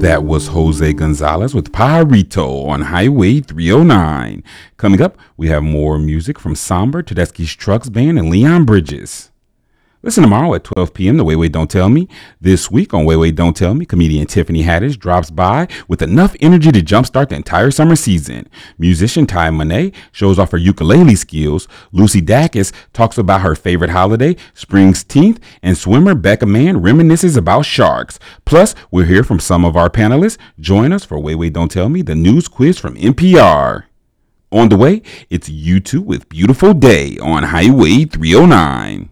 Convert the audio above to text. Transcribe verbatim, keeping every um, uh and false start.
That was Jose Gonzalez with Pajarito on Highway three oh nine. Coming up, we have more music from Somber, Tedeschi's Trucks Band, and Leon Bridges. Listen tomorrow at twelve p.m. to Wait Wait Don't Tell Me. This week on Wait Wait Don't Tell Me, comedian Tiffany Haddish drops by with enough energy to jumpstart the entire summer season. Musician Ty Monet shows off her ukulele skills. Lucy Dacus talks about her favorite holiday, Springsteenth, and swimmer Becca Mann reminisces about sharks. Plus, we'll hear from some of our panelists. Join us for Wait Wait Don't Tell Me, the news quiz from N P R. On the way, it's U two with Beautiful Day on Highway three oh nine.